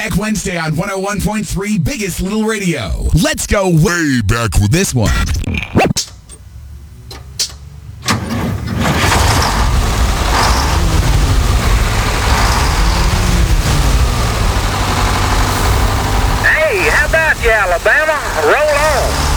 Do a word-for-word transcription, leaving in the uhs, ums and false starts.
Back Wednesday on one oh one point three Biggest Little Radio. Let's go way back with this one. Hey, how about you, Alabama? Roll on.